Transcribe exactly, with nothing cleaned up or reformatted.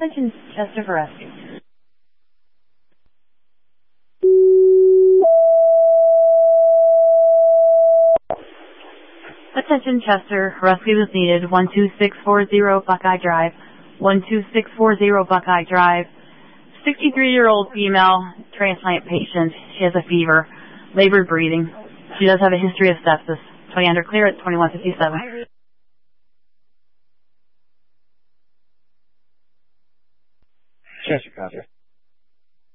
Attention, Chester for rescue. Attention, Chester. Rescue is needed. one two six four zero Buckeye Drive. one two six four zero Buckeye Drive. sixty-three-year-old female transplant patient. She has a fever, labored breathing. She does have a history of sepsis. twenty under clear at twenty-one fifty-seven.